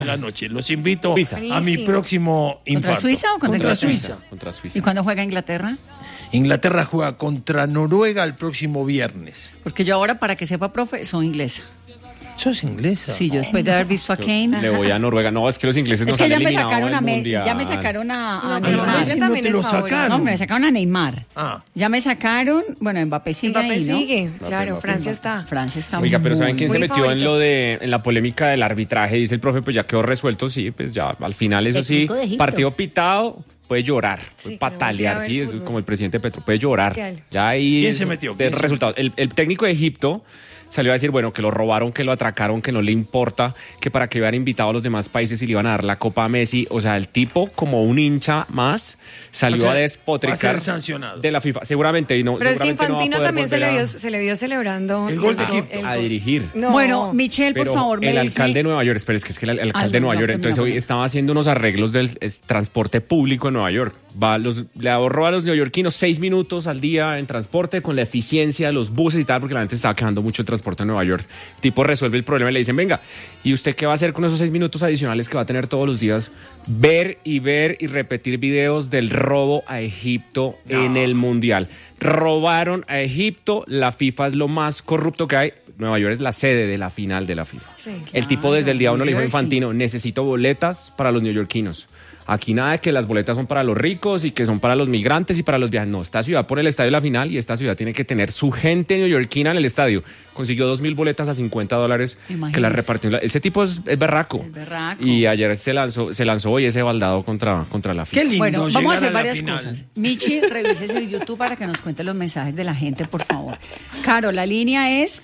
la noche. Los invito Suiza. a mi próximo infarto. ¿Contra Suiza o contra Suiza? Contra Suiza. ¿Y cuándo juega Inglaterra? Inglaterra juega contra Noruega el próximo viernes. Porque yo ahora, para que sepa, profe, soy inglesa. ¿Sos inglesa? Sí, yo después de haber visto a Kane. Le voy a Noruega. No, es que los ingleses Es nos que han ya me eliminado sacaron del a mundial. ya me sacaron a No, pero Neymar. Messi no también te es lo favorito. sacaron. No, me sacaron a Neymar. Ah. Ya me sacaron, bueno, Mbappé sigue Mbappé ahí, ¿no? sigue, claro, Francia está. Francia está Oiga, pero ¿saben muy quién se muy metió favorito. en la polémica del arbitraje? Dice el profe, pues ya quedó resuelto, sí, pues ya al final eso sí, Técnico de Egipto. partido pitado, puede llorar, puede Sí, patalear, que no sí, voltea a es ver fútbol. como el presidente Petro, puede llorar. ¿Qué? Ya ahí ¿Quién se metió? de ¿Quién se resultados. El técnico de Egipto salió a decir, bueno, que lo robaron, que lo atracaron, que no le importa, que para que hubieran invitado a los demás países y le iban a dar la copa a Messi. O sea, el tipo, como un hincha más, salió Va a a ser- despotricar va a ser sancionado. de la FIFA. Seguramente, y no, Pero es que seguramente no va a Infantino poder también volver se le vio celebrando El gol de Egipto. a dirigir. No. Bueno, Michelle, por Pero favor, me el dice... alcalde de Nueva York, espera, es que el alcalde de no, Nueva York, termina, entonces hoy termina. estaba haciendo unos arreglos del transporte público en Nueva York. Le ahorró a los neoyorquinos 6 minutos al día en transporte con la eficiencia de los buses y tal, porque la gente estaba quejando mucho el transporte en Nueva York. El tipo resuelve el problema y le dicen, venga, ¿y usted qué va a hacer con esos 6 minutos adicionales que va a tener todos los días? Ver y repetir videos del robo a Egipto en el Mundial. Robaron a Egipto, la FIFA es lo más corrupto que hay. Nueva York es la sede de la final de la FIFA. Sí, El tipo desde el día uno le dijo a New Jersey. Infantino, necesito boletas para los neoyorquinos. Aquí nada de que las boletas son para los ricos y que son para los migrantes y para los viajes. No, esta ciudad pone el estadio de la final y esta ciudad tiene que tener su gente neoyorquina en el estadio. Consiguió 2,000 boletas a $50 que Imagínese. las repartió. Ese tipo es berraco. Es berraco. Y ayer se lanzó hoy ese baldado contra la FIFA. Qué lindo Bueno, vamos a llegar hacer la varias final. cosas. Michi, revísese el YouTube para que nos cuente los mensajes de la gente, por favor. Caro, la línea es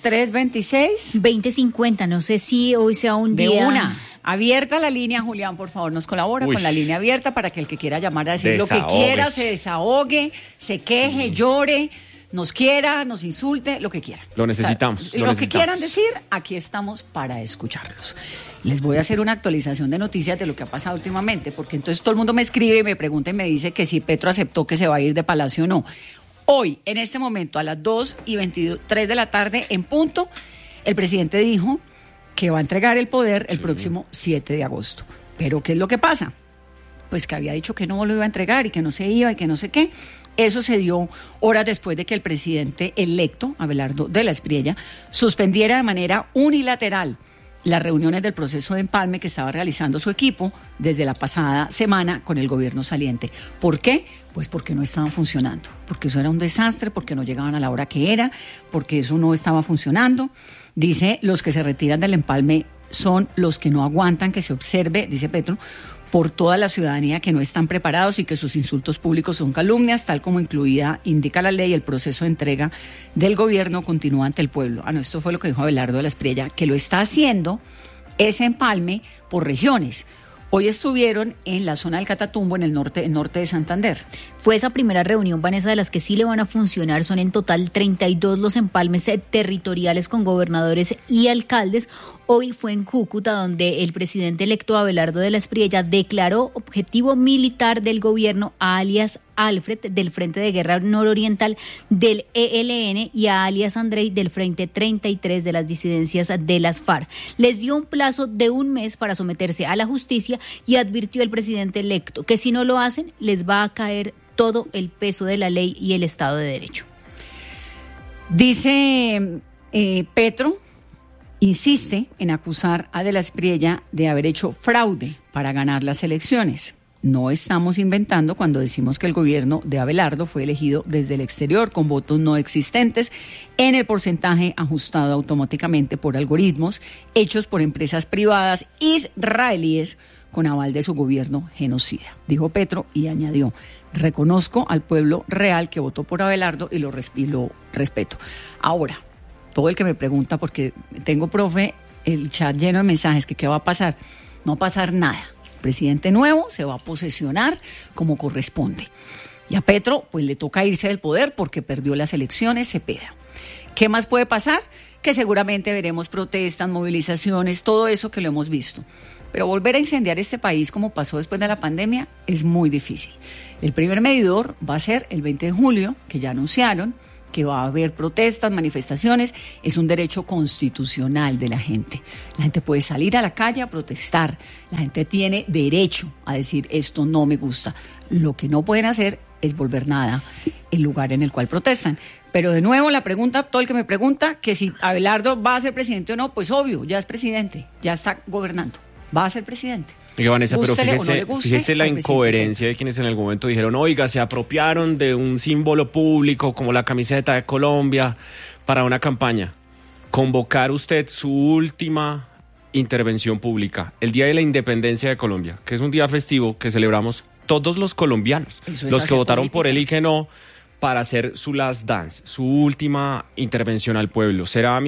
326 2050, no sé si hoy sea un de día... una. Abierta la línea, Julián, por favor, nos colabora Uy. con la línea abierta para que el que quiera llamar a decir lo que Desahógese. quiera, se desahogue, se queje, llore, nos quiera, nos insulte, lo que quiera. Lo necesitamos, O lo sea, que necesitamos. quieran decir, aquí estamos para escucharlos. Les voy a hacer una actualización de noticias de lo que ha pasado últimamente, porque entonces todo el mundo me escribe y me pregunta y me dice que si Petro aceptó que se va a ir de Palacio o no. Hoy, en este momento, a las 2:23 de la tarde, en punto, el presidente dijo que va a entregar el poder el próximo 7 de agosto. Pero, ¿qué es lo que pasa? Pues que había dicho que no lo iba a entregar y que no se iba y que no sé qué. Eso se dio horas después de que el presidente electo, Abelardo de la Espriella, suspendiera de manera unilateral las reuniones del proceso de empalme que estaba realizando su equipo desde la pasada semana con el gobierno saliente. ¿Por qué? Pues porque no estaban funcionando, porque eso era un desastre, porque no llegaban a la hora que era, porque eso no estaba funcionando. Dice, los que se retiran del empalme son los que no aguantan que se observe, dice Petro, por toda la ciudadanía que no están preparados y que sus insultos públicos son calumnias, tal como indica la ley, el proceso de entrega del gobierno continúa ante el pueblo. No, esto fue lo que dijo Abelardo de la Espriella, que lo está haciendo ese empalme por regiones. Hoy estuvieron en la zona del Catatumbo, en el norte de Santander. Fue esa primera reunión, Vanessa, de las que sí le van a funcionar. Son en total 32 los empalmes territoriales con gobernadores y alcaldes. Hoy fue en Cúcuta, donde el presidente electo Abelardo de la Espriella declaró objetivo militar del gobierno a alias Alfred del Frente de Guerra Nororiental del ELN y a alias Andrei del Frente 33 de las disidencias de las FARC. Les dio un plazo de un mes para someterse a la justicia y advirtió el presidente electo que si no lo hacen les va a caer todo el peso de la ley y el Estado de Derecho. Dice Petro, insiste en acusar a de la Espriella de haber hecho fraude para ganar las elecciones. No estamos inventando cuando decimos que el gobierno de Abelardo fue elegido desde el exterior con votos no existentes en el porcentaje ajustado automáticamente por algoritmos hechos por empresas privadas israelíes con aval de su gobierno genocida, dijo Petro y añadió, reconozco al pueblo real que votó por Abelardo y lo respeto. Ahora, todo el que me pregunta, porque tengo, profe, el chat lleno de mensajes, que qué va a pasar, no va a pasar nada. El presidente nuevo se va a posesionar como corresponde. Y a Petro, pues le toca irse del poder porque perdió las elecciones, Cepeda. ¿Qué más puede pasar? Que seguramente veremos protestas, movilizaciones, todo eso que lo hemos visto. Pero volver a incendiar este país como pasó después de la pandemia es muy difícil. El primer medidor va a ser el 20 de julio, que ya anunciaron, que va a haber protestas, manifestaciones, es un derecho constitucional de la gente. La gente puede salir a la calle a protestar, la gente tiene derecho a decir esto no me gusta. Lo que no pueden hacer es volver nada el lugar en el cual protestan. Pero de nuevo la pregunta, todo el que me pregunta que si Abelardo va a ser presidente o no, pues obvio, ya es presidente, ya está gobernando, va a ser presidente. Oiga, Vanessa, pero Gústele o no le guste, fíjese la al presidente incoherencia de quienes en algún momento dijeron, oiga, se apropiaron de un símbolo público como la camiseta de Colombia para una campaña. Convocar usted su última intervención pública, el Día de la Independencia de Colombia, que es un día festivo que celebramos todos los colombianos, los que votaron política por él y que no, para hacer su last dance, su última intervención al pueblo. ¿Será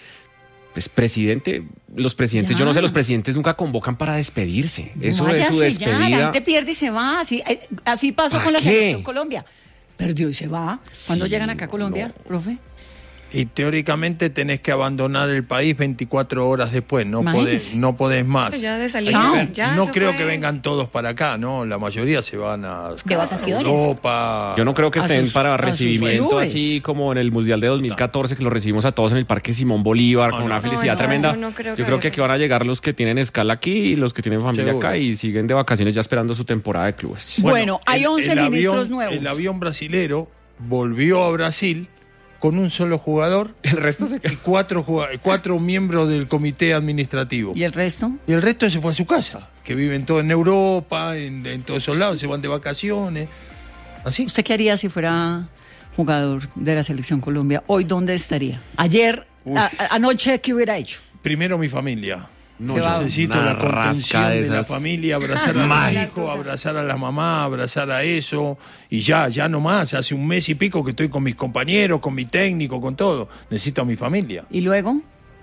pues presidente? Los presidentes, Ya. yo no sé, los presidentes nunca convocan para despedirse. Eso es su Váyase despedida. ya, la gente pierde y se va. Así pasó ¿Pa' con la qué? selección Colombia. Perdió y se va. ¿Cuándo llegan acá a Colombia, profe? Y teóricamente tenés que abandonar el país 24 horas después, no Imagínese. podés más. Pues ya de Hay salida, que Chao. ver. ya No eso creo fue. que vengan todos para acá, ¿no? La mayoría se van a De vacaciones. Europa. Yo no creo que A estén sus- para a sus recibimiento clubes. así como en el Mundial de 2014, que lo recibimos a todos en el Parque Simón Bolívar, con no. una No, felicidad no, tremenda. eso no creo Yo que creo que haya. aquí van a llegar los que tienen escala aquí y los que tienen familia Seguro. acá y siguen de vacaciones ya esperando su temporada de clubes. Bueno, hay 11 ministros nuevos. El avión brasilero volvió a Brasil con un solo jugador El resto se y queda. cuatro miembros del comité administrativo. ¿Y el resto? Y el resto se fue a su casa, que viven todos en Europa, en todos esos lados, se van de vacaciones. Así. ¿Usted qué haría si fuera jugador de la selección Colombia? ¿Hoy dónde estaría? Ayer, anoche, ¿qué hubiera hecho? Primero mi familia. No, Se va. Necesito una la contención rasca de de la esas. familia, abrazar a los hijos, abrazar a la mamá, abrazar a eso. Y ya no más. Hace un mes y pico que estoy con mis compañeros, con mi técnico, con todo. Necesito a mi familia. ¿Y luego?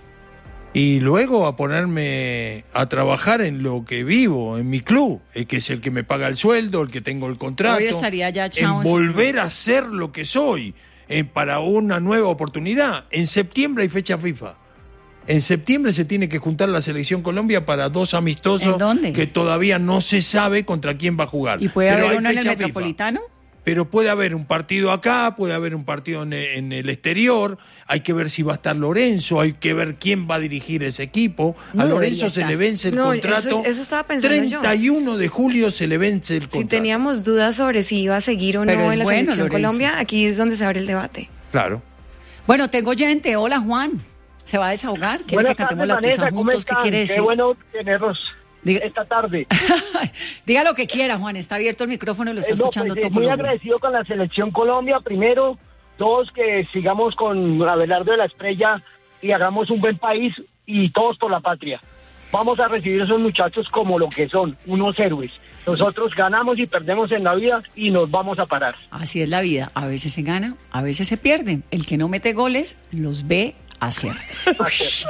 Y luego a ponerme a trabajar en lo que vivo, en mi club, que es el que me paga el sueldo, el que tengo el contrato. Hoy estaría ya, chao, en volver a ser lo que soy, para una nueva oportunidad. En septiembre hay fecha FIFA. En septiembre se tiene que juntar la selección Colombia para 2 amistosos ¿En dónde? que todavía no se sabe contra quién va a jugar. ¿Y puede Pero haber hay uno en el fecha FIFA. Metropolitano? Pero puede haber un partido acá, puede haber un partido en el exterior, hay que ver si va a estar Lorenzo, hay que ver quién va a dirigir ese equipo. No A debería Lorenzo se estar. le vence el No, contrato. eso estaba pensando yo. 31 de julio se le vence el contrato. Si teníamos dudas sobre si iba a seguir o Pero no es en la bueno, selección Lorenzo. Colombia, aquí es donde se abre el debate. Claro. Bueno, tengo oyente. Hola, Juan. ¿Se va a desahogar? ¿Quiere Buenas que cantemos tardes, la tusa Vanessa, ¿cómo juntos? ¿Qué están? quiere decir? Qué bueno tenerlos Diga- esta tarde. Diga lo que quiera, Juan. Está abierto el micrófono y lo está escuchando todo muy Colombia. agradecido con la selección Colombia. Primero, 2, que sigamos con Abelardo de la Estrella y hagamos un buen país y todos por la patria. Vamos a recibir a esos muchachos como lo que son, unos héroes. Nosotros ganamos y perdemos en la vida y nos vamos a parar. Así es la vida. A veces se gana, a veces se pierde. El que no mete goles los ve hacer. Si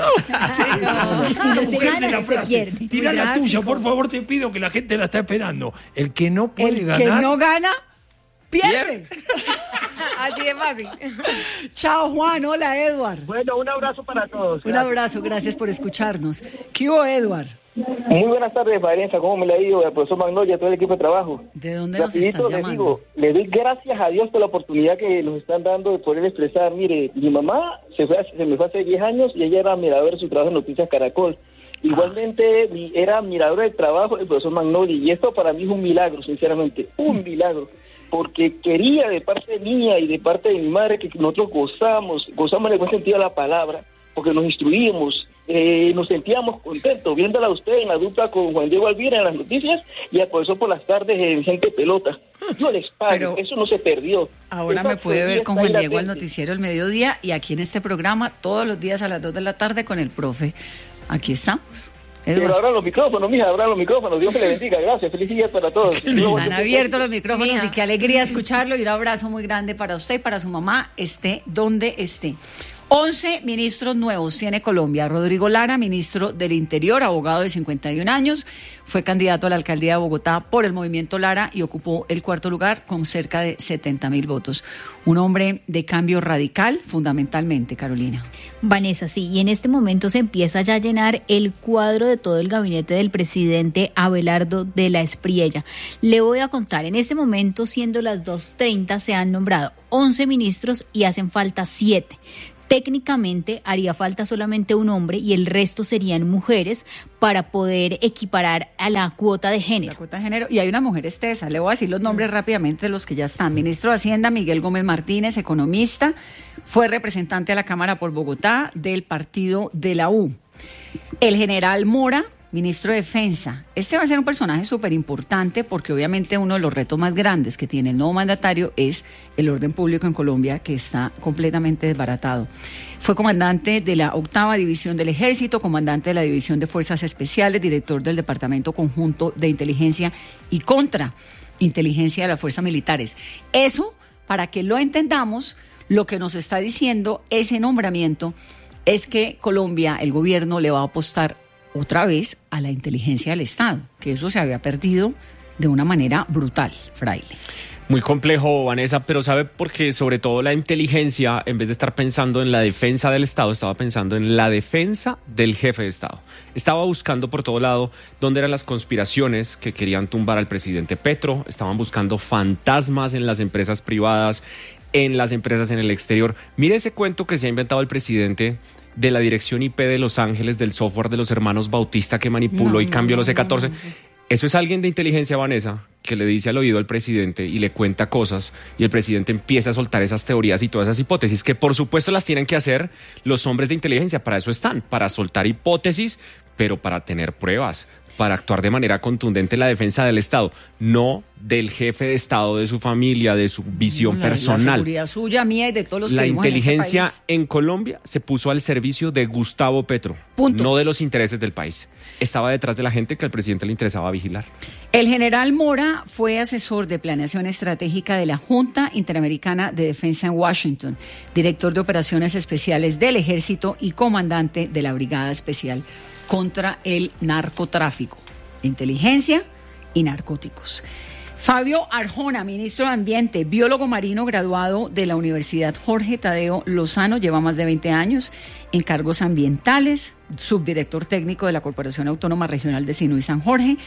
no se Mujer de gana, la se frase. pierde. Tira Muy la tuya, gráfico. por favor, te pido que la gente la está esperando. El que no puede El ganar. que no gana, pierde. Así de fácil. Chao, Juan. Hola, Edward. Bueno, un abrazo para todos. Un abrazo, gracias por escucharnos. ¿Qué hubo, Edward? Muy buenas tardes, Vanessa. ¿Cómo me la ha ido? Al profesor Magnolia, todo el equipo de trabajo. ¿De dónde nos Rapidito estás les llamando? digo, le doy gracias a Dios por la oportunidad que nos están dando de poder expresar. Mire, mi mamá se me fue hace 10 años y ella era miradora de su trabajo en Noticias Caracol. Igualmente era miradora del trabajo del profesor Magnolia y esto para mí es un milagro, sinceramente, un milagro. Porque quería de parte mía y de parte de mi madre que nosotros gozamos en el buen sentido de la palabra, porque nos instruíamos, nos sentíamos contentos viéndola a usted en la dupla con Juan Diego Alvira en las noticias y al profesor por las tardes en Gente Pelota. Yo les pago, Pero eso no se perdió. Ahora Esa me puede ver teoría con está Juan ahí Diego al latente. noticiero El Mediodía y aquí en este programa todos los días a las 2 de la tarde con el profe. Aquí estamos. Pero Edward. abran los micrófonos, mija, abran los micrófonos. Dios me le bendiga. Gracias, felicidades para todos. Están abiertos los micrófonos Mija. y qué alegría escucharlo y un abrazo muy grande para usted y para su mamá, esté donde esté. 11 ministros nuevos tiene Colombia. Rodrigo Lara, ministro del Interior, abogado de 51 años, fue candidato a la alcaldía de Bogotá por el movimiento Lara y ocupó el cuarto lugar con cerca de 70.000 votos. Un hombre de cambio radical, fundamentalmente, Carolina. Vanessa, sí, y en este momento se empieza ya a llenar el cuadro de todo el gabinete del presidente Abelardo de la Espriella. Le voy a contar, en este momento, siendo las 2:30, se han nombrado 11 ministros y hacen falta 7. Técnicamente haría falta solamente un hombre y el resto serían mujeres para poder equiparar a la cuota de género. La cuota de género. Y hay una mujer estesa. Le voy a decir los nombres rápidamente de los que ya están. Ministro de Hacienda, Miguel Gómez Martínez, economista, fue representante a la Cámara por Bogotá del partido de la U. El general Mora, ministro de Defensa. Este va a ser un personaje súper importante porque obviamente uno de los retos más grandes que tiene el nuevo mandatario es el orden público en Colombia, que está completamente desbaratado. Fue comandante de la 8ª División del Ejército, comandante de la División de Fuerzas Especiales, director del Departamento Conjunto de Inteligencia y Contrainteligencia de las Fuerzas Militares. Eso, para que lo entendamos, lo que nos está diciendo ese nombramiento es que Colombia, el gobierno, le va a apostar otra vez a la inteligencia del Estado, que eso se había perdido de una manera brutal, Fraile. Muy complejo, Vanessa, pero ¿sabe por qué? Sobre todo la inteligencia, en vez de estar pensando en la defensa del Estado, estaba pensando en la defensa del jefe de Estado. Estaba buscando por todo lado dónde eran las conspiraciones que querían tumbar al presidente Petro, estaban buscando fantasmas en las empresas privadas, en las empresas en el exterior. Mire ese cuento que se ha inventado el presidente de la dirección IP de Los Ángeles, del software de los hermanos Bautista que manipuló y cambió los C-14. Eso es alguien de inteligencia, Vanessa, que le dice al oído al presidente y le cuenta cosas y el presidente empieza a soltar esas teorías y todas esas hipótesis que por supuesto las tienen que hacer los hombres de inteligencia. Para eso están, para soltar hipótesis, pero para tener pruebas, para actuar de manera contundente en la defensa del Estado, no del jefe de Estado, de su familia, de su visión personal. La seguridad suya, mía y de todos los que la vivimos inteligencia en este país. en Colombia se puso al servicio de Gustavo Petro, Punto. no de los intereses del país. Estaba detrás de la gente que al presidente le interesaba vigilar. El general Mora fue asesor de planeación estratégica de la Junta Interamericana de Defensa en Washington, director de operaciones especiales del Ejército y comandante de la Brigada Especial contra el Narcotráfico, Inteligencia y Narcóticos. Fabio Arjona, ministro de Ambiente, biólogo marino graduado de la Universidad Jorge Tadeo Lozano, lleva más de 20 años en cargos ambientales, subdirector técnico de la Corporación Autónoma Regional de Sinu y San Jorge.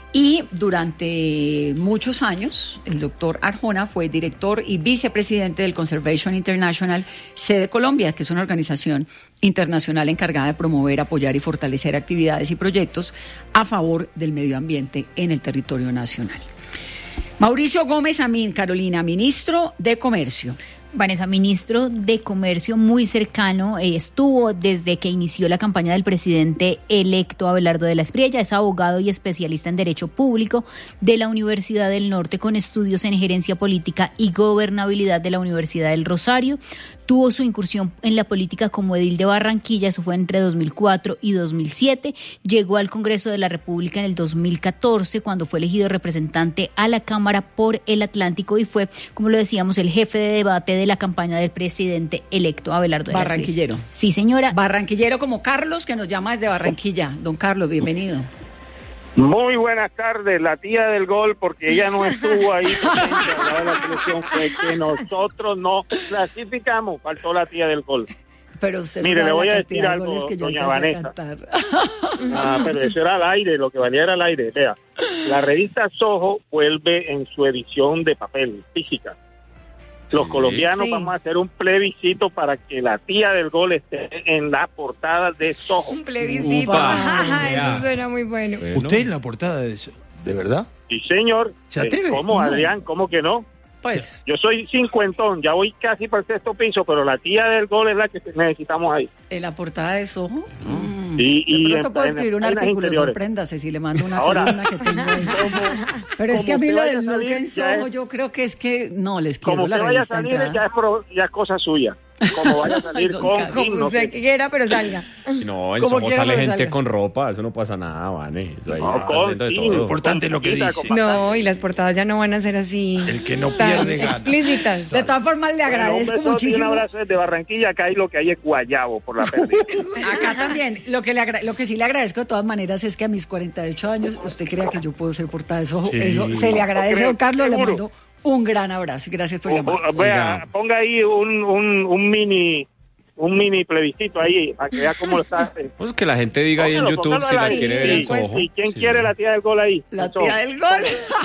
Y durante muchos años, el doctor Arjona fue director y vicepresidente del Conservation International, sede Colombia, que es una organización internacional encargada de promover, apoyar y fortalecer actividades y proyectos a favor del medio ambiente en el territorio nacional. Mauricio Gómez Amín, Carolina, ministro de Comercio. Vanessa, ministro de Comercio muy cercano, estuvo desde que inició la campaña del presidente electo Abelardo de la Espriella, es abogado y especialista en Derecho Público de la Universidad del Norte con estudios en Gerencia Política y Gobernabilidad de la Universidad del Rosario. Tuvo su incursión en la política como edil de Barranquilla, eso fue entre 2004 y 2007. Llegó al Congreso de la República en el 2014, cuando fue elegido representante a la Cámara por el Atlántico y fue, como lo decíamos, el jefe de debate de la campaña del presidente electo Abelardo de la Espriella. Barranquillero. Sí, señora. Barranquillero como Carlos, que nos llama desde Barranquilla. Don Carlos, bienvenido. Muy buenas tardes, la tía del gol, porque ella no estuvo ahí presente a la hora de la selección, fue que nosotros no clasificamos, faltó la tía del gol. Pero usted Mire, sabe le voy la a cantidad decir de algo, goles que yo doña alcancé a Vanessa. cantar. Pero eso era al aire, lo que valía era al aire. Vea, la revista Soho vuelve en su edición de papel, física. Los colombianos Sí. vamos a hacer un plebiscito para que la tía del gol esté en la portada de Soho. Un plebiscito. Upa. Eso suena muy bueno. ¿Usted en la portada de eso? ¿De verdad? Sí, señor. ¿Se atreve? ¿Cómo, No. Adrián? ¿Cómo que no? Pues, Yo soy cincuentón, ya voy casi para el sexto piso, pero la tía del gol es la que necesitamos ahí. en la portada de Soho. Y De pronto en- puedo en escribir un páginas artículo, interiores. sorpréndase si le mando una Ahora, columna que tengo ahí. Pero es como que a mí usted lo vaya del a look salir, en ya Soho, es- yo creo que es que no les Como quiero la usted vaya a revista salir, entrada. ya es cosa suya. como vaya a salir Don con Carlos. Como signo. usted quiera, pero salga. No, en Como Soho quiera sale que gente salga. con ropa, eso no pasa nada, Vane. Eso ahí No, está con haciendo de signo. todo. Lo importante es lo que dice. No, y las portadas ya no van a ser así El que no tan pierde, gana. explícitas. De todas formas, le agradezco un besote y muchísimo. un abrazo desde Barranquilla, acá hay lo que hay es guayabo por la pérdida. Acá también. Lo que sí le agradezco de todas maneras es que a mis 48 años usted crea que yo puedo ser portada de Soho. Sí. Eso se le agradece, don Carlos. Le Seguro. mando un gran abrazo y gracias por llamar. Vea, ponga ahí un mini plebiscito ahí, para que vea cómo lo está. Pues que la gente diga ahí en Póngalo, YouTube si póngalo la ahí. quiere ver en Sí, pues, Soho. ¿y quién Sí. quiere la tía del gol ahí? La Eso. tía del gol.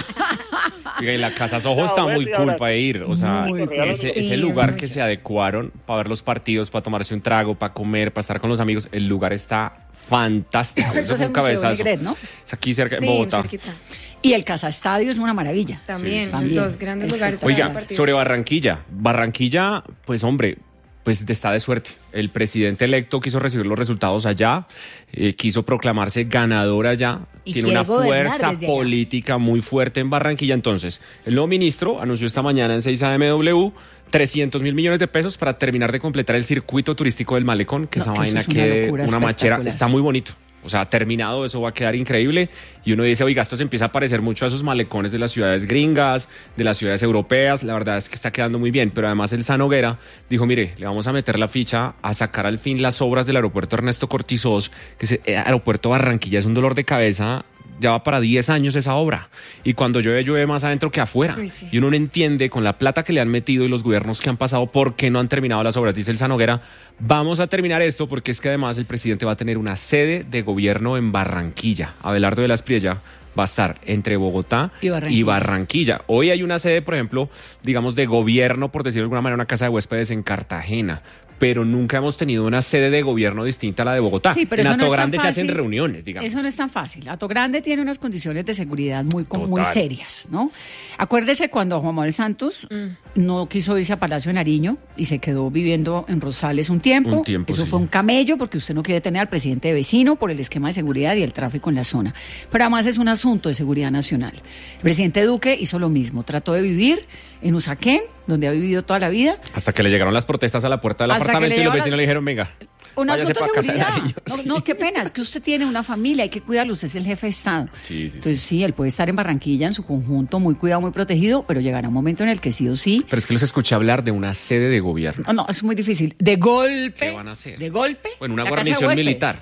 Oiga, y la Casa Soho No, está bueno, muy y cool ahora- para ir. O sea, Muy cool. ese Sí, lugar muy que chévere. se adecuaron para ver los partidos, para tomarse un trago, para comer, para estar con los amigos, el lugar está fantástico. Eso Eso es fue el un Museo cabezazo. Negret, ¿no? Es aquí cerca, en Sí, Bogotá. cerquita. Y el Casa Estadio es una maravilla. También, Sí, los sí. dos grandes lugares para Oiga, ver partidos. sobre Barranquilla. Barranquilla, pues hombre, pues está de suerte. El presidente electo quiso recibir los resultados allá, quiso proclamarse ganador allá, Y tiene quiere una gobernar fuerza desde allá. política muy fuerte en Barranquilla. Entonces, el nuevo ministro anunció esta mañana en 6AMW 300.000 millones de pesos para terminar de completar el circuito turístico del Malecón, que No, esa que eso vaina es una que locura una machera, espectacular. está muy bonito. O sea, terminado eso va a quedar increíble y uno dice, oiga, esto se empieza a parecer mucho a esos malecones de las ciudades gringas, de las ciudades europeas, la verdad es que está quedando muy bien, pero además el Sanoguera dijo, mire, le vamos a meter la ficha a sacar al fin las obras del aeropuerto Ernesto Cortizos, que es aeropuerto Barranquilla, es un dolor de cabeza, ya va para 10 años esa obra y cuando llueve más adentro que afuera. Uy, sí. Y uno no entiende con la plata que le han metido y los gobiernos que han pasado por qué no han terminado las obras. Dice el Sanoguera, vamos a terminar esto porque es que además el presidente va a tener una sede de gobierno en Barranquilla. Abelardo de la Espriella va a estar entre Bogotá Y Barranquilla. Hoy hay una sede, por ejemplo, digamos de gobierno, por decirlo de alguna manera, una casa de huéspedes en Cartagena. Pero nunca hemos tenido una sede de gobierno distinta a la de Bogotá. Sí, pero en eso no es tan Atogrande se hacen fácil. reuniones, digamos. Eso no es tan fácil. Atogrande tiene unas condiciones de seguridad muy Total. serias, ¿no? Acuérdese cuando Juan Manuel Santos no quiso irse a Palacio de Nariño y se quedó viviendo en Rosales un tiempo. Un tiempo, Eso sí. fue un camello porque usted no quiere tener al presidente de vecino por el esquema de seguridad y el tráfico en la zona. Pero además es un asunto de seguridad nacional. El presidente Duque hizo lo mismo. Trató de vivir en Usaquén, donde ha vivido toda la vida. Hasta que le llegaron las protestas a la puerta del Hasta que apartamento le y los llegaron vecinos las- le dijeron, venga, Un váyase asunto de pa' casa de seguridad. Nariño. No, Sí. no, qué pena, es que usted tiene una familia, hay que cuidarlo, usted es el jefe de Estado. Sí, sí, Entonces sí, él puede estar en Barranquilla en su conjunto, muy cuidado, muy protegido, pero llegará un momento en el que sí o sí. Pero es que los escuché hablar de una sede de gobierno. No, es muy difícil. De golpe. ¿Qué van a hacer? De golpe. Bueno, una la casa de guarnición huéspedes. militar.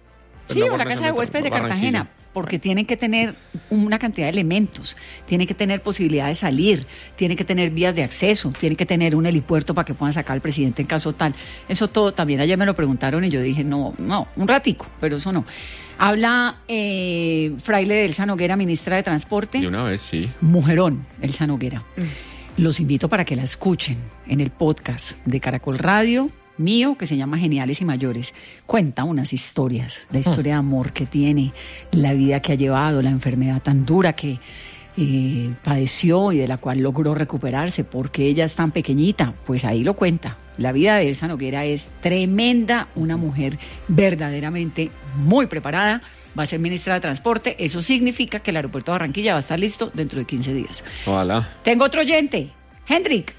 Sí, Una o la casa de guarnición huéspedes de militar, Cartagena, Barranquilla. porque tienen que tener una cantidad de elementos, tienen que tener posibilidad de salir, tienen que tener vías de acceso, tienen que tener un helipuerto para que puedan sacar al presidente en caso tal. Eso todo, también ayer me lo preguntaron y yo dije, no, un ratico, pero eso no. Habla Fraile de Elsa Noguera, ministra de Transporte. De una vez, sí. Mujerón, Elsa Noguera. Los invito para que la escuchen en el podcast de Caracol Radio mío, que se llama Geniales y Mayores. Cuenta unas historias, la historia de amor que tiene, la vida que ha llevado, la enfermedad tan dura que padeció y de la cual logró recuperarse, porque ella es tan pequeñita, pues ahí lo cuenta. La vida de Elsa Noguera es tremenda, una mujer verdaderamente muy preparada. Va a ser ministra de Transporte. Eso significa que el aeropuerto de Barranquilla va a estar listo dentro de 15 días. Ojalá. Tengo otro oyente. Hendrik.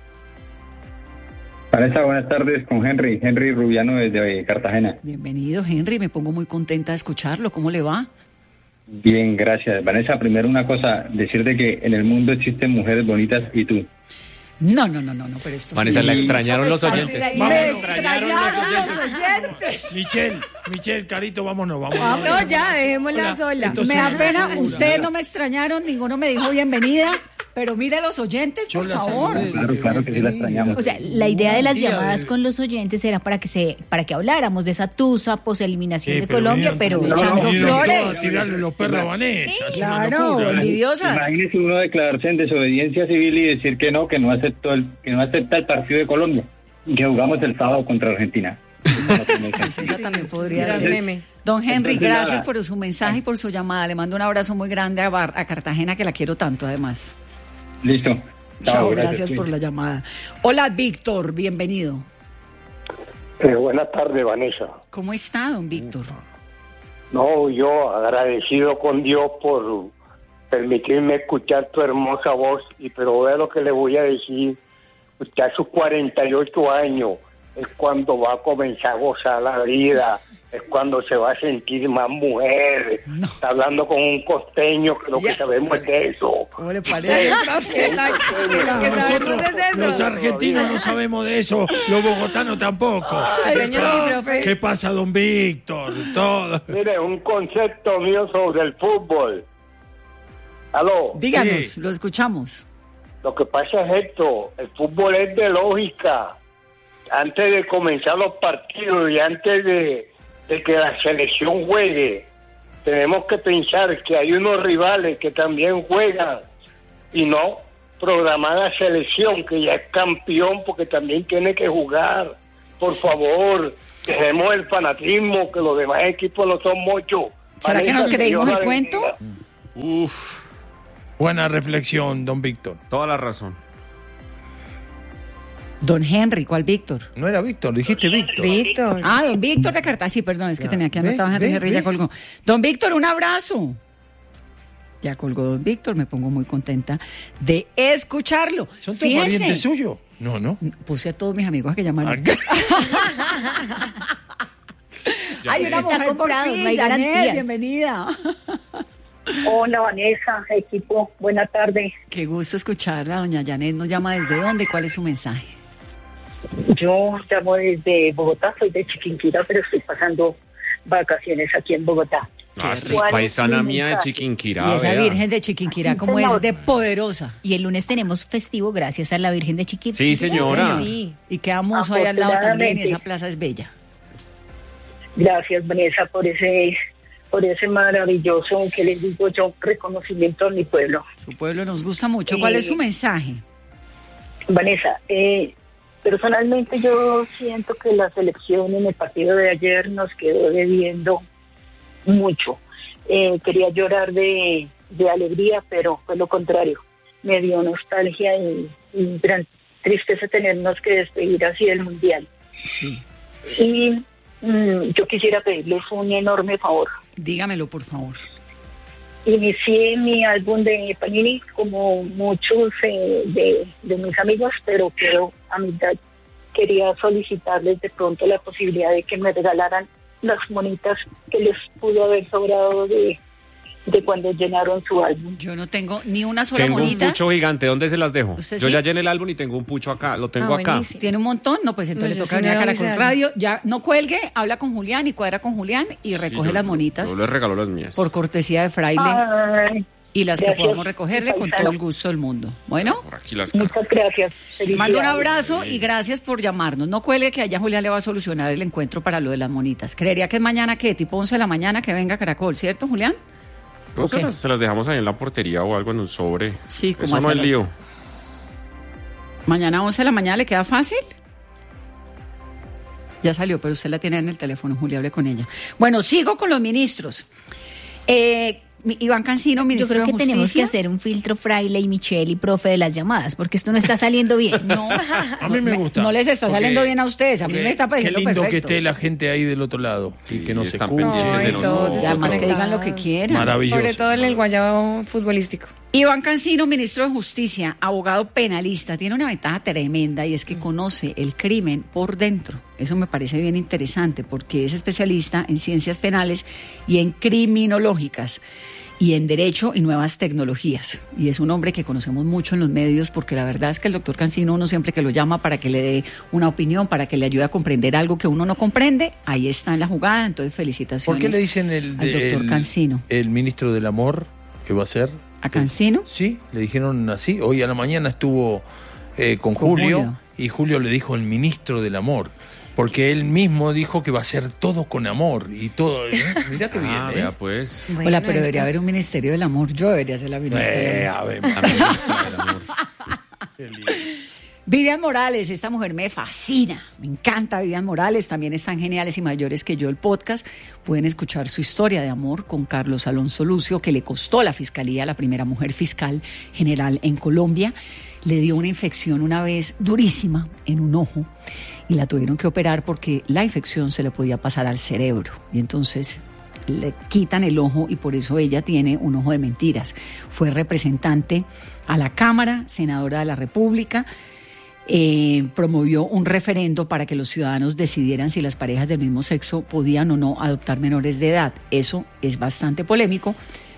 Vanessa, buenas tardes con Henry Rubiano desde Cartagena. Bienvenido, Henry. Me pongo muy contenta de escucharlo. ¿Cómo le va? Bien, gracias. Vanessa, primero una cosa, decirte que en el mundo existen mujeres bonitas y tú. No, pero esto Vanessa, sí. la extrañaron los Mucho me oyentes. extrañaron. Vámonos. Me extrañaron los oyentes. Michelle, Carito, vámonos. No, ya, dejémosla Hola. sola. Entonces, Me da pena, Hola. ustedes no me extrañaron, ninguno me dijo bienvenida, pero mire los oyentes, por favor. Claro que sí la extrañamos. O sea, la idea de las Día llamadas de- con los oyentes era para que habláramos de esa tusa poseliminación Sí, de pero Colombia, vinieron pero echando vinieron flores. todos a tirarle los perros a Vanessa. es una Claro, locura. envidiosas. Imagínese uno declararse en desobediencia civil y decir que no acepta el partido de Colombia y que jugamos el sábado contra Argentina. Esa también podría Gran ser. meme. Don Henry, Entonces, gracias nada. por su mensaje y por su llamada. Le mando un abrazo muy grande a Cartagena, que la quiero tanto, además. Listo. Chao, gracias sí. por la llamada. Hola, Víctor, bienvenido. Buenas tardes, Vanessa. ¿Cómo está, don Víctor? No, yo agradecido con Dios por permitirme escuchar tu hermosa voz, pero vea lo que le voy a decir. Usted a sus 48 años es cuando va a comenzar a gozar la vida, es cuando se va a sentir más mujer. No. Está hablando con un costeño, que lo que sabemos es de eso. ¿Cómo le parece? Nosotros, los argentinos no sabemos de eso, los bogotanos tampoco. ¿Qué pasa, don Víctor? Todo. Mire, un concepto mío sobre el fútbol. ¿Aló? Díganos, sí. Lo escuchamos. Lo que pasa es esto, el fútbol es de lógica. Antes de comenzar los partidos y antes de que la selección juegue, tenemos que pensar que hay unos rivales que también juegan y no programar la selección, que ya es campeón, porque también tiene que jugar. Por favor, dejemos el fanatismo, que los demás equipos no son muchos. ¿Será que nos creímos el cuento? Buena reflexión, don Víctor. Toda la razón. Don Henry, ¿cuál Víctor? No era Víctor, dijiste Víctor. Víctor. Ah, don Víctor de Cartagena. Sí, perdón, es que tenía que anotar a Henry, ya colgó. Don Víctor, un abrazo. Ya colgó don Víctor, me pongo muy contenta de escucharlo. ¿Son todos parientes suyos? No. Puse a todos mis amigos a que llamaran. Hay una mujer por fin, no hay garantías. Bienvenida. Hola, Vanessa, equipo, buena tarde. Qué gusto escucharla, doña Janet. ¿Nos llama desde dónde? ¿Cuál es su mensaje? Yo llamo desde Bogotá, soy de Chiquinquirá, pero estoy pasando vacaciones aquí en Bogotá. Esta es paisana mía de Chiquinquirá. Y esa Virgen de Chiquinquirá, como es de poderosa. Y el lunes tenemos festivo gracias a la Virgen de Chiquinquirá. Sí, señora. Sí. Y quedamos hoy al lado también, y esa plaza es bella. Gracias, Vanessa, por ese maravilloso, que les digo yo, reconocimiento a mi pueblo. Su pueblo nos gusta mucho. ¿Cuál es su mensaje? Vanessa, personalmente yo siento que la selección en el partido de ayer nos quedó debiendo mucho. Quería llorar de alegría, pero fue lo contrario. Me dio nostalgia y gran tristeza tenernos que despedir así del Mundial. Sí. Y yo quisiera pedirles un enorme favor. Dígamelo, por favor. Inicié mi álbum de Panini como muchos de mis amigos, pero quedo a mitad. Quería solicitarles de pronto la posibilidad de que me regalaran las monitas que les pudo haber sobrado de cuando llenaron su álbum. Yo no tengo ni una sola monita. monita. Un pucho gigante, ¿dónde se las dejo? Yo ya llené el álbum y tengo un pucho acá, lo tengo acá. Buenísimo. ¿Tiene un montón? No, pues entonces le toca venir a Caracol Radio. Ya no cuelgue, habla con Julián y cuadra con Julián y recoge las monitas. Yo les regalo las mías. Por cortesía de Fraile. Ay, y las gracias, que podamos recogerle con todo el gusto del mundo. Bueno. Por aquí las muchas gracias. Mando un abrazo y gracias por llamarnos. No cuelgue, que allá Julián le va a solucionar el encuentro para lo de las monitas. Creería que es mañana, ¿qué? Tipo 11 de la mañana que venga a Caracol, ¿cierto, Julián? No, okay. se las dejamos ahí en la portería o algo en un sobre. Sí, como eso no es lío. Mañana 11 de la mañana, ¿le queda fácil? Ya salió, pero usted la tiene en el teléfono, Julia, hable con ella. Bueno, sigo con los ministros. Iván Cancino, ministro de Justicia. Yo creo que tenemos que hacer un filtro Fraile y Michelle y profe de las llamadas, porque esto no está saliendo bien. No, a mí me gusta. No les está saliendo bien a ustedes, a mí me está pareciendo perfecto. Qué lindo perfecto. que esté la gente ahí del otro lado, sí, que no se escuche. Y además que digan lo que quieran. Maravilloso. Sobre todo en el guayabo futbolístico. Iván Cancino, ministro de Justicia, abogado penalista, tiene una ventaja tremenda y es que conoce el crimen por dentro. Eso me parece bien interesante porque es especialista en ciencias penales y en criminológicas y en derecho y nuevas tecnologías. Y es un hombre que conocemos mucho en los medios porque la verdad es que el doctor Cancino, uno siempre que lo llama para que le dé una opinión, para que le ayude a comprender algo que uno no comprende, ahí está en la jugada. Entonces, felicitaciones. ¿Por qué le dicen al doctor Cancino? El ministro del amor que va a ser? ¿A Cancino? Sí, le dijeron así. Hoy a la mañana estuvo con Julio y Julio le dijo el ministro del amor. Porque él mismo dijo que va a ser todo con amor y todo. Mirá que bien, vea, pues. Bueno, hola, pero debería haber un ministerio del amor. Yo debería ser la ministra. A ver, del amor. Qué lindo. Vivian Morales, esta mujer me fascina, me encanta Vivian Morales, también están geniales y mayores que yo el podcast. Pueden escuchar su historia de amor con Carlos Alonso Lucio, que le costó la fiscalía, la primera mujer fiscal general en Colombia. Le dio una infección una vez durísima en un ojo y la tuvieron que operar porque la infección se le podía pasar al cerebro y entonces le quitan el ojo y por eso ella tiene un ojo de mentiras. Fue representante a la Cámara, senadora de la República. promovió un referendo para que los ciudadanos decidieran si las parejas del mismo sexo podían o no adoptar menores de edad. Eso es bastante polémico.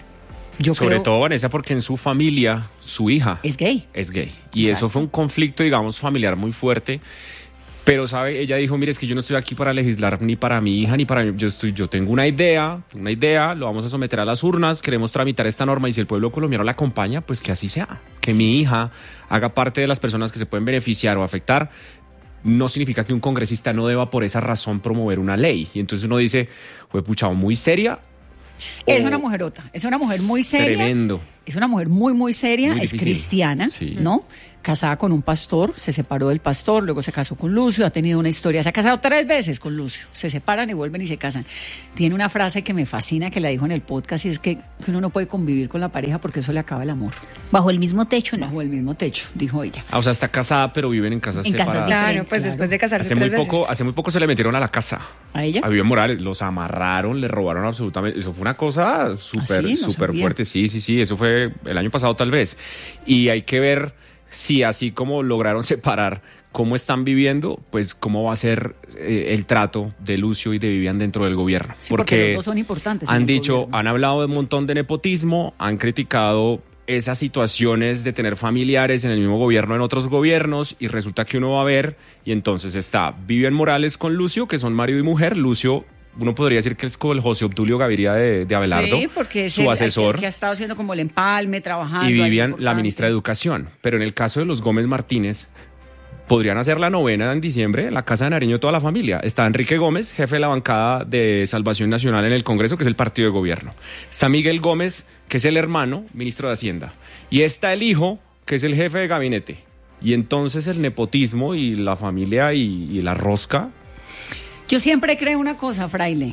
Sobre todo, Vanessa, porque en su familia, su hija es gay. Y exacto. Eso fue un conflicto, digamos, familiar muy fuerte. Pero, ¿sabe? Ella dijo, mire, es que yo no estoy aquí para legislar ni para mi hija, ni para mí. Yo tengo una idea, lo vamos a someter a las urnas, queremos tramitar esta norma y si el pueblo colombiano la acompaña, pues que así sea. Que mi hija haga parte de las personas que se pueden beneficiar o afectar. No significa que un congresista no deba por esa razón promover una ley. Y entonces uno dice, fue puchado, muy seria. Es una mujerota, es una mujer muy seria. Tremendo. Es una mujer muy, muy seria, muy es difícil. cristiana, Sí. ¿no? Casada con un pastor, se separó del pastor, luego se casó con Lucio, ha tenido una historia, se ha casado 3 veces con Lucio, se separan y vuelven y se casan. Tiene una frase que me fascina, que la dijo en el podcast, y es que uno no puede convivir con la pareja porque eso le acaba el amor. Bajo el mismo techo, ¿no? Bajo el mismo techo, dijo ella. O sea, está casada, pero viven en casas separadas. Claro, pues después de casarse Hace muy poco se le metieron a la casa. ¿A ella? A Vivian Morales, los amarraron, le robaron absolutamente. Eso fue una cosa súper No sabía. fuerte. Sí, eso fue el año pasado tal vez. Y hay que ver si así como lograron separar cómo están viviendo, pues cómo va a ser el trato de Lucio y de Vivian dentro del gobierno. Sí, porque los dos son importantes. Han dicho, han hablado de un montón de nepotismo, han criticado esas situaciones de tener familiares en el mismo gobierno, en otros gobiernos, y resulta que uno va a ver, y entonces está Vivian Morales con Lucio, que son marido y mujer. Lucio, uno podría decir que es como el José Obdulio Gaviria de Abelardo, sí, porque es su asesor. el que ha estado haciendo como el empalme, trabajando. Y Vivian, la ministra de Educación. Pero en el caso de los Gómez Martínez, podrían hacer la novena en diciembre en la Casa de Nariño toda la familia. Está Enrique Gómez, jefe de la bancada de Salvación Nacional en el Congreso, que es el partido de gobierno. Está Miguel Gómez, que es el hermano, ministro de Hacienda. Y está el hijo, que es el jefe de gabinete. Y entonces el nepotismo y la familia y la rosca. Yo siempre creo una cosa, Fraile.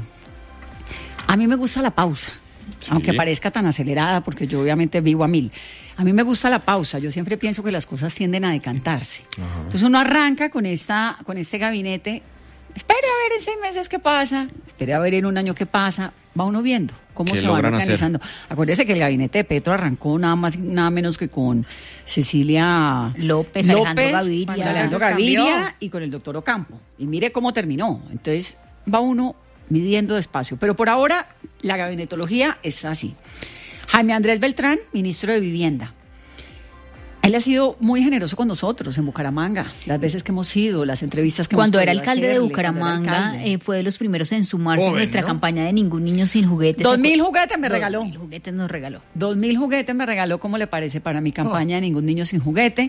A mí me gusta la pausa. Sí. Aunque parezca tan acelerada, porque yo obviamente vivo a 1000. A mí me gusta la pausa. Yo siempre pienso que las cosas tienden a decantarse. Ajá. Entonces uno arranca con este gabinete. Espere a ver en 6 meses qué pasa. Espere a ver en un año qué pasa. Va uno viendo cómo se van organizando. Acuérdese que el gabinete de Petro arrancó nada menos que con Cecilia López, Alejandro Gaviria y con el doctor Ocampo. Y mire cómo terminó. Entonces va uno midiendo despacio. Pero por ahora la gabinetología es así. Jaime Andrés Beltrán, ministro de Vivienda. Él ha sido muy generoso con nosotros en Bucaramanga, las veces que hemos ido, las entrevistas que cuando hemos era alcalde de Bucaramanga, fue de los primeros en sumarse a nuestra campaña de Ningún Niño Sin Juguetes. 2.000 juguetes me regaló. 2.000 juguetes nos regaló. 2.000 juguetes me regaló, ¿cómo le parece? Para mi campaña de Ningún Niño Sin Juguete.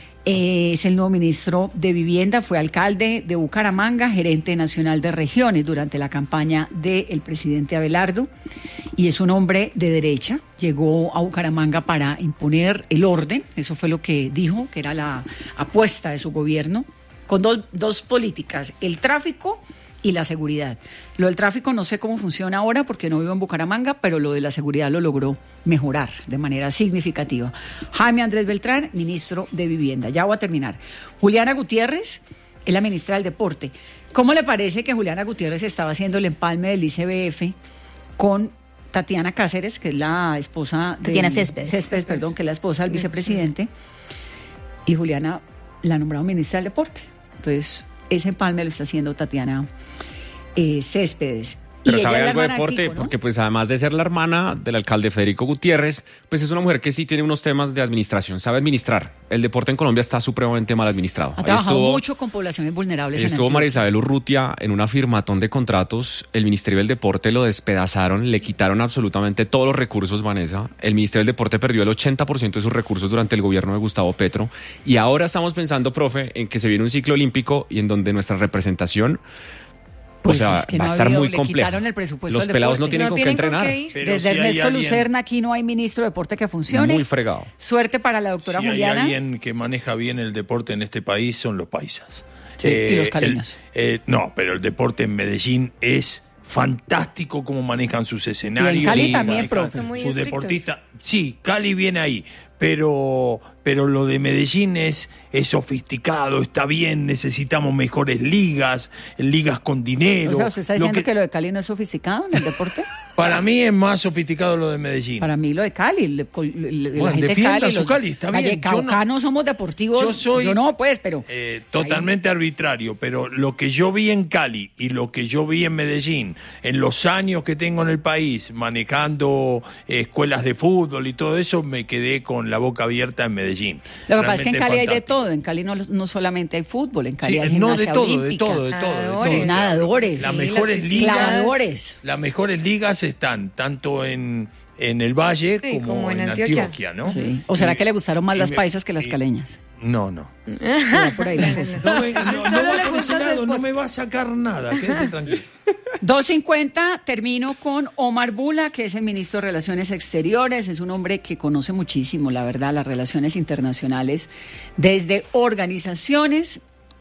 Es el nuevo ministro de Vivienda, fue alcalde de Bucaramanga, gerente nacional de regiones durante la campaña del presidente Abelardo, y es un hombre de derecha. Llegó a Bucaramanga para imponer el orden, eso fue lo que dijo, que era la apuesta de su gobierno, con dos políticas, el tráfico y la seguridad. Lo del tráfico no sé cómo funciona ahora porque no vivo en Bucaramanga, pero lo de la seguridad lo logró mejorar de manera significativa. Jaime Andrés Beltrán, ministro de Vivienda. Ya voy a terminar. Juliana Gutiérrez es la ministra del Deporte. ¿Cómo le parece que Juliana Gutiérrez estaba haciendo el empalme del ICBF con Tatiana Cáceres, que es la esposa de... Tatiana Céspedes, que es la esposa del vicepresidente, y Juliana la nombrado ministra del Deporte? Entonces, ese empalme lo está haciendo Tatiana Céspedes. Pero sabe algo de deporte, ¿no? Porque pues además de ser la hermana del alcalde Federico Gutiérrez, pues es una mujer que sí tiene unos temas de administración, sabe administrar. El deporte en Colombia está supremamente mal administrado. Ha trabajado mucho con poblaciones vulnerables. Estuvo María Isabel Urrutia en una firmatón de contratos, el Ministerio del Deporte lo despedazaron, le quitaron absolutamente todos los recursos, Vanessa. El Ministerio del Deporte perdió el 80% de sus recursos durante el gobierno de Gustavo Petro. Y ahora estamos pensando, profe, en que se viene un ciclo olímpico y en donde nuestra representación... Pues o sea, es que va a no estar muy le complejo. Quitaron el presupuesto Los pelados no tienen con qué entrenar. Desde si Ernesto Lucerna aquí no hay ministro de deporte que funcione. Muy fregado. Suerte para la doctora Juliana. Si hay alguien que maneja bien el deporte en este país son los paisas. Sí, y los caleños. No, pero el deporte en Medellín es fantástico cómo manejan sus escenarios. Y en Cali también, profe. Sus deportistas. Sí, Cali viene ahí. Pero lo de Medellín es sofisticado, está bien, necesitamos mejores ligas con dinero. O sea, ¿usted está diciendo que lo de Cali no es sofisticado en el deporte? Para mí es más sofisticado lo de Medellín. Para mí lo de Cali. La gente defienda Cali, su Cali, está bien. Vallecaucanos somos deportivos. Yo no, pues, pero... totalmente arbitrario, pero lo que yo vi en Cali y lo que yo vi en Medellín, en los años que tengo en el país, manejando escuelas de fútbol y todo eso, me quedé con la boca abierta en Medellín. Lo que pasa es que en Cali hay de todo. En Cali no solamente hay fútbol, en Cali hay gimnasia olímpica. De todo. Nadadores. Las mejores ligas están tanto en el Valle como en Antioquia, ¿no? Sí. ¿O será que le gustaron más las paisas que las caleñas? No. Por ahí la cosa. No me va a sacar nada, quédese tranquilo. 2:50, termino con Omar Bula, que es el ministro de Relaciones Exteriores. Es un hombre que conoce muchísimo, la verdad, las relaciones internacionales desde organizaciones.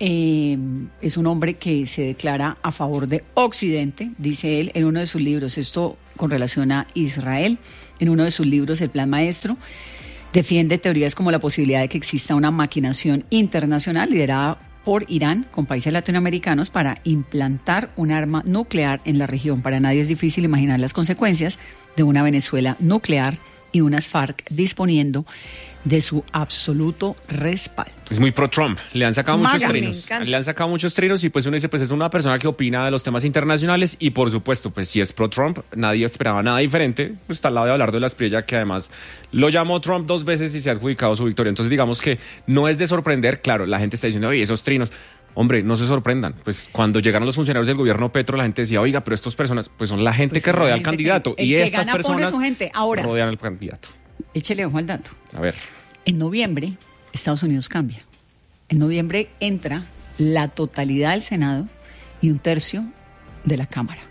Es un hombre que se declara a favor de Occidente, dice él en uno de sus libros, esto con relación a Israel, en uno de sus libros, El Plan Maestro, defiende teorías como la posibilidad de que exista una maquinación internacional liderada por Irán con países latinoamericanos para implantar un arma nuclear en la región. Para nadie es difícil imaginar las consecuencias de una Venezuela nuclear y unas FARC disponiendo de su absoluto respaldo. Es muy pro-Trump, le han sacado muchos trinos y pues uno dice, pues es una persona que opina de los temas internacionales y por supuesto, pues si es pro-Trump, nadie esperaba nada diferente, pues está al lado de Abelardo de la Espriella, que además lo llamó Trump 2 veces y se ha adjudicado su victoria. Entonces digamos que no es de sorprender, claro, la gente está diciendo, oye, esos trinos... Hombre, no se sorprendan, pues cuando llegaron los funcionarios del gobierno Petro, la gente decía, oiga, pero estas personas pues son la gente que rodea al candidato y estas personas rodean al candidato. Échele ojo al dato. A ver. En noviembre, Estados Unidos cambia. En noviembre entra la totalidad del Senado y 1/3 de la Cámara.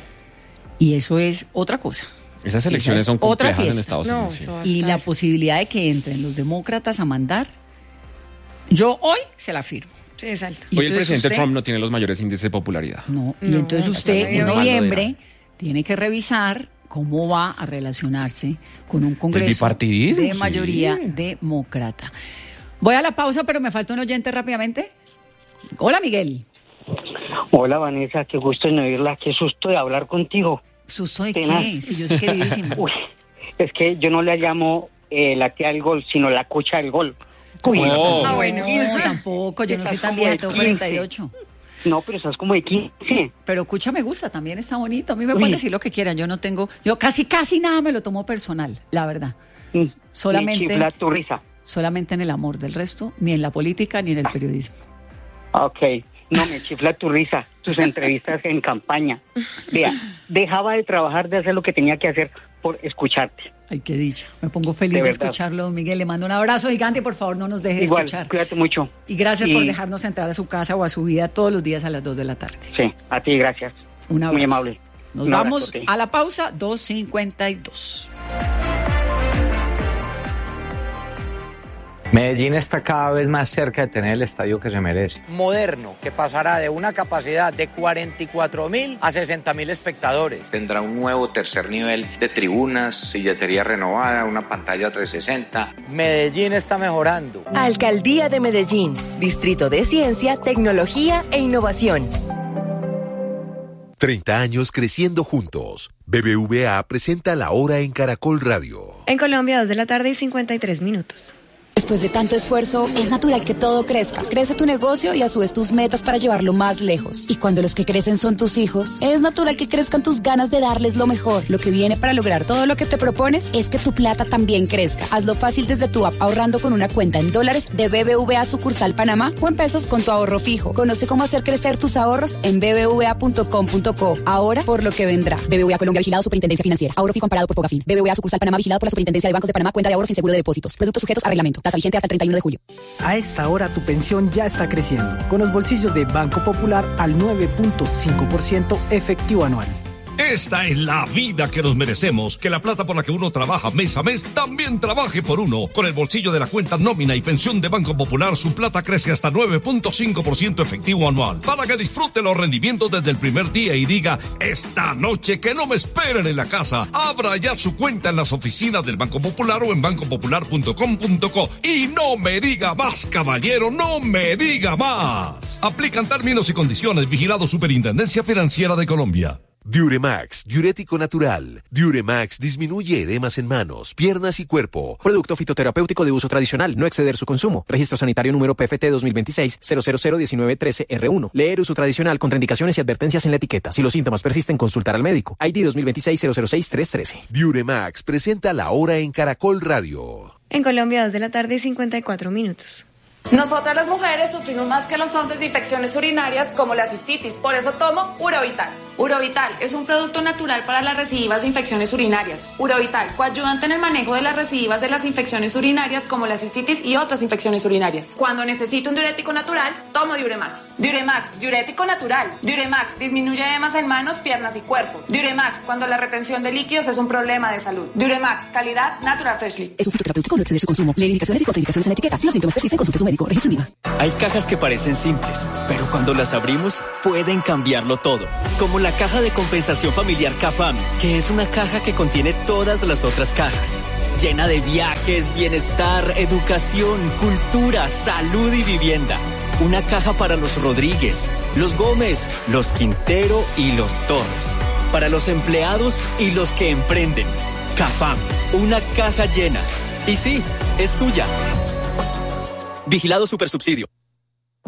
Y eso es otra cosa. Esas elecciones son complejas en Estados Unidos. Y la posibilidad de que entren los demócratas a mandar, yo hoy se la firmo. Sí, exacto. Hoy el presidente Trump no tiene los mayores índices de popularidad. Y entonces usted en noviembre tiene que revisar cómo va a relacionarse con un Congreso de mayoría demócrata. Voy a la pausa, pero me falta un oyente rápidamente. Hola, Miguel. Hola, Vanessa, qué gusto en oírla, qué susto de hablar contigo. ¿Susto de qué? Si yo soy queridísima. Uy, es que yo no le llamo la tía del gol, sino la cucha del gol. ¿Cómo? No, tampoco, yo no soy tan vieja, tengo 48. No, pero estás como de 15. Pero Cucha me gusta, también está bonito. A mí me pueden decir lo que quieran, yo casi nada me lo tomo personal, la verdad. Solamente tu risa. Solamente en el amor, del resto, ni en la política ni en el periodismo. Ok, no, me chifla tu risa, tus entrevistas en campaña. Vea, dejaba de trabajar, de hacer lo que tenía que hacer por escucharte. Ay, qué dicha. Me pongo feliz de escucharlo, Miguel. Le mando un abrazo gigante y por favor no nos deje Igual, escuchar. Cuídate mucho. Y gracias por dejarnos entrar a su casa o a su vida todos los días a las 2 de la tarde. Sí, a ti gracias. Un abrazo. Muy amable. Nos vamos a la pausa, 2:52. Medellín está cada vez más cerca de tener el estadio que se merece. Moderno, que pasará de una capacidad de 44.000 a 60.000 espectadores. Tendrá un nuevo tercer nivel de tribunas, silletería renovada, una pantalla 360. Medellín está mejorando. Alcaldía de Medellín, Distrito de Ciencia, Tecnología e Innovación. 30 años creciendo juntos. BBVA presenta La Hora en Caracol Radio. En Colombia, 2 de la tarde y 53 minutos. Después de tanto esfuerzo, es natural que todo crezca. Crece tu negocio y a su vez tus metas para llevarlo más lejos. Y cuando los que crecen son tus hijos, es natural que crezcan tus ganas de darles lo mejor. Lo que viene para lograr todo lo que te propones es que tu plata también crezca. Hazlo fácil desde tu app ahorrando con una cuenta en dólares de BBVA sucursal Panamá o en pesos con tu ahorro fijo. Conoce cómo hacer crecer tus ahorros en bbva.com.co. Ahora por lo que vendrá. BBVA Colombia, vigilado Superintendencia Financiera. Ahorro fijo amparado por Fogafín. BBVA sucursal Panamá, vigilado por la Superintendencia de Bancos de Panamá. Cuenta de ahorros sin seguro de depósitos. Productos sujetos a reglamento. Tasa vigente hasta el 31 de julio. A esta hora tu pensión ya está creciendo, con los bolsillos de Banco Popular al 9.5% efectivo anual. Esta es la vida que nos merecemos, que la plata por la que uno trabaja mes a mes también trabaje por uno. Con el bolsillo de la cuenta nómina y pensión de Banco Popular, su plata crece hasta 9.5% efectivo anual, para que disfrute los rendimientos desde el primer día y diga, esta noche que no me esperen en la casa. Abra ya su cuenta en las oficinas del Banco Popular o en bancopopular.com.co. Y no me diga más, caballero, no me diga más. Aplican términos y condiciones. Vigilado Superintendencia Financiera de Colombia. Diuremax, diurético natural. Diuremax disminuye edemas en manos, piernas y cuerpo. Producto fitoterapéutico de uso tradicional, no exceder su consumo. Registro sanitario número PFT 2026-0001913R1. Leer uso tradicional, contraindicaciones y advertencias en la etiqueta. Si los síntomas persisten, consultar al médico. ID 2026-006-313. Diuremax presenta La Hora en Caracol Radio. En Colombia, 2:54 p.m. Nosotras las mujeres sufrimos más que los hombres de infecciones urinarias como la cistitis, por eso tomo Urovital. Urovital es un producto natural para las recidivas de infecciones urinarias. Urovital, coayudante en el manejo de las recidivas de las infecciones urinarias como la cistitis y otras infecciones urinarias. Cuando necesito un diurético natural, tomo Diuremax. Diuremax, diurético natural. Diuremax disminuye edemas en manos, piernas y cuerpo. Diuremax, cuando la retención de líquidos es un problema de salud. Diuremax, calidad Natural Freshly. Es un fitoterapéutico, no exceder su consumo. Lee indicaciones y contraindicaciones en la etiqueta. Si los síntomas persisten, consulte a su médico. Registro IVA. Hay cajas que parecen simples, pero cuando las abrimos pueden cambiarlo todo. Como la caja de compensación familiar CAFAM, que es una caja que contiene todas las otras cajas. Llena de viajes, bienestar, educación, cultura, salud y vivienda. Una caja para los Rodríguez, los Gómez, los Quintero y los Torres. Para los empleados y los que emprenden. CAFAM, una caja llena. Y sí, es tuya. Vigilado Supersubsidio.